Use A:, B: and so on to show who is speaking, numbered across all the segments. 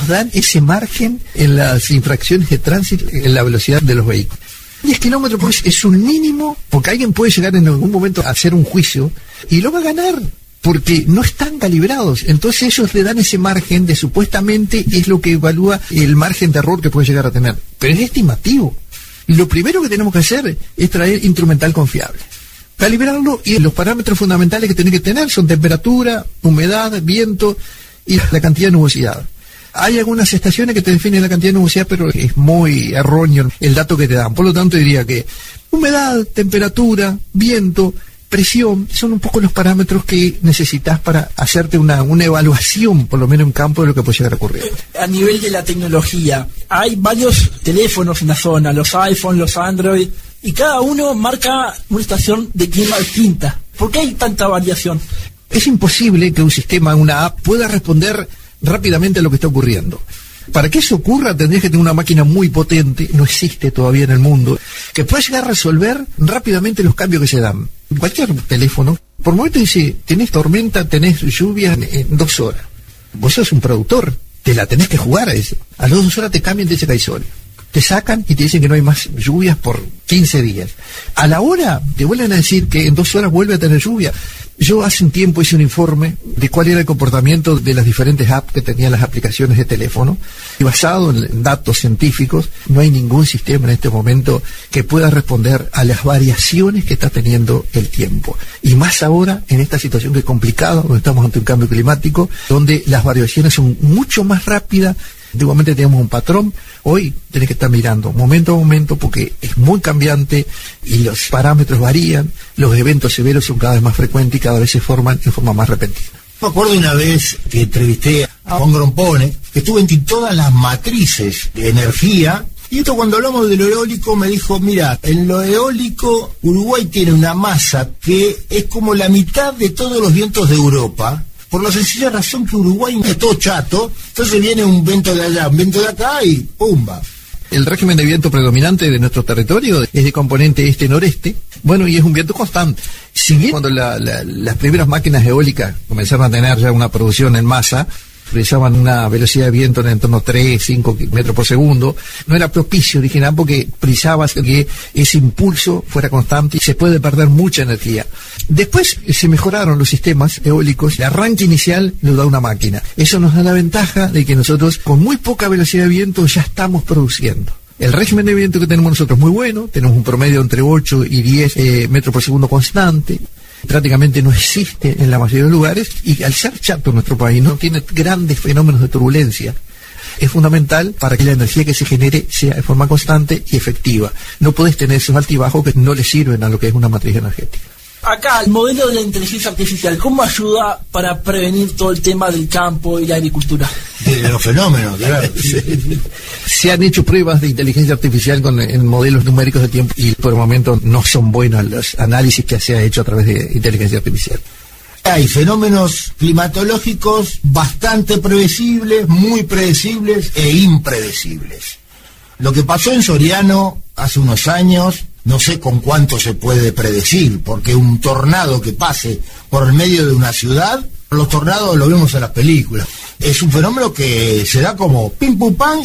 A: nos dan ese margen en las infracciones de tránsito, en la velocidad de los vehículos. 10 kilómetros pues es un mínimo, porque alguien puede llegar en algún momento a hacer un juicio y lo va a ganar, porque no están calibrados. Entonces ellos le dan ese margen de supuestamente es lo que evalúa el margen de error que puede llegar a tener. Pero es estimativo. Lo primero que tenemos que hacer es traer instrumental confiable. Calibrarlo, y los parámetros fundamentales que tiene que tener son temperatura, humedad, viento y la cantidad de nubosidad. Hay algunas estaciones que te definen la cantidad de nubosidad, pero es muy erróneo el dato que te dan. Por lo tanto, diría que humedad, temperatura, viento, presión, son un poco los parámetros que necesitas para hacerte una evaluación, por lo menos en campo, de lo que puede llegar a ocurrir.
B: A nivel de la tecnología, hay varios teléfonos en la zona, los iPhone, los Android, y cada uno marca una estación de clima distinta. ¿Por qué hay tanta variación?
A: Es imposible que un sistema, una app, pueda responder rápidamente a lo que está ocurriendo. Para que eso ocurra tendrías que tener una máquina muy potente, no existe todavía en el mundo, que pueda llegar a resolver rápidamente los cambios que se dan. Cualquier teléfono, por momento dice, tenés tormenta, tenés lluvia en 2 horas. Vos sos un productor, te la tenés que jugar a eso. A las 2 horas te cambian, te dice que hay sol. Te sacan y te dicen que no hay más lluvias por 15 días. A la hora te vuelven a decir que en 2 horas vuelve a tener lluvia. Yo hace un tiempo hice un informe de cuál era el comportamiento de las diferentes apps que tenían las aplicaciones de teléfono, y basado en datos científicos, no hay ningún sistema en este momento que pueda responder a las variaciones que está teniendo el tiempo. Y más ahora, en esta situación que es complicada, donde estamos ante un cambio climático, donde las variaciones son mucho más rápidas. Antiguamente teníamos un patrón, hoy tenés que estar mirando momento a momento porque es muy cambiante y los parámetros varían, los eventos severos son cada vez más frecuentes y cada vez se forman en forma más repentina.
C: Me acuerdo una vez que entrevisté a Juan Grompone, que estuvo en todas las matrices de energía, y esto cuando hablamos de lo eólico me dijo, mira, en lo eólico Uruguay tiene una masa que es como la mitad de todos los vientos de Europa, por la sencilla razón que Uruguay es todo chato, entonces viene un viento de allá, un viento de acá y ¡pumba!
A: El régimen de viento predominante de nuestro territorio es de componente este-noreste, bueno, y es un viento constante. Si bien cuando las primeras máquinas eólicas comenzaron a tener ya una producción en masa, utilizaban una velocidad de viento en torno a 3, 5 metros por segundo, no era propicio original porque precisaba que ese impulso fuera constante y se puede perder mucha energía. Después se mejoraron los sistemas eólicos, el arranque inicial lo da una máquina. Eso nos da la ventaja de que nosotros con muy poca velocidad de viento ya estamos produciendo. El régimen de viento que tenemos nosotros es muy bueno, tenemos un promedio entre 8 y 10 metros por segundo constante. Prácticamente no existe en la mayoría de los lugares, y al ser chato nuestro país no tiene grandes fenómenos de turbulencia. Es fundamental para que la energía que se genere sea de forma constante y efectiva. No podés tener esos altibajos que no le sirven a lo que es una matriz energética.
B: Acá, el modelo de la inteligencia artificial, ¿cómo ayuda para prevenir todo el tema del campo y la agricultura?
C: De los fenómenos, claro.
A: Sí. Se han hecho pruebas de inteligencia artificial en modelos numéricos de tiempo y por el momento no son buenos los análisis que se ha hecho a través de inteligencia artificial.
C: Hay fenómenos climatológicos bastante predecibles, muy predecibles e impredecibles. Lo que pasó en Soriano hace unos años, no sé con cuánto se puede predecir, porque un tornado que pase por el medio de una ciudad, los tornados lo vemos en las películas. Es un fenómeno que se da como pim pum pam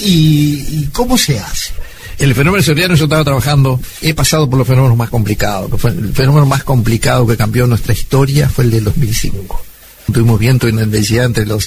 C: y ¿cómo se hace?
A: El fenómeno soriano, yo estaba trabajando, he pasado por los fenómenos más complicados. El fenómeno más complicado que cambió nuestra historia fue el del 2005. Tuvimos viento en densidad entre los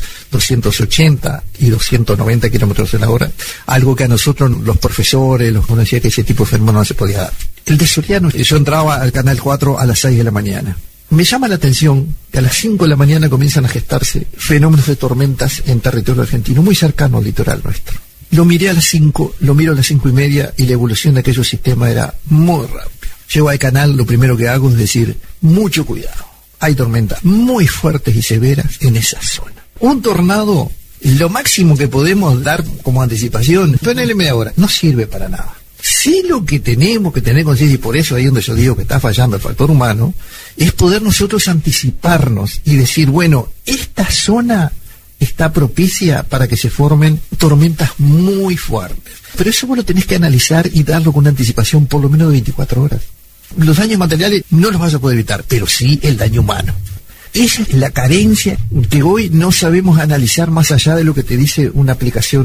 A: 280 y 290 kilómetros en la hora, algo que a nosotros, los profesores, los conocía que ese tipo de fenómeno no se podía dar. El de Soriano, yo entraba al Canal 4 a las 6 de la mañana. Me llama la atención que a las 5 de la mañana comienzan a gestarse fenómenos de tormentas en territorio argentino, muy cercano al litoral nuestro. Lo miré a las 5, lo miro a las 5:30 y la evolución de aquellos sistemas era muy rápida. Llego al canal, lo primero que hago es decir, mucho cuidado. Hay tormentas muy fuertes y severas en esa zona. Un tornado, lo máximo que podemos dar como anticipación, ponele media hora, no sirve para nada. Sí, lo que tenemos que tener conciencia, y por eso ahí donde yo digo que está fallando el factor humano, es poder nosotros anticiparnos y decir, bueno, esta zona está propicia para que se formen tormentas muy fuertes. Pero eso vos lo tenés que analizar y darlo con una anticipación por lo menos de 24 horas. Los daños materiales no los vas a poder evitar, pero sí el daño humano. Esa es la carencia que hoy no sabemos analizar más allá de lo que te dice una aplicación